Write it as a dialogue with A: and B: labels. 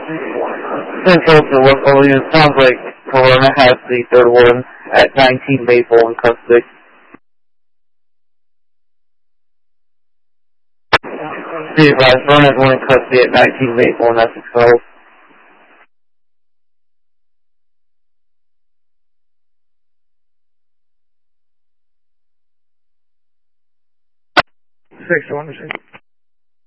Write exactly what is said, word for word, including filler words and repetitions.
A: Central to one only. It sounds like Corona has the third one at nineteen Maple in custody. Be advised, Ron has one in custody at nineteen Maple in Essex Falls.
B: Six, one,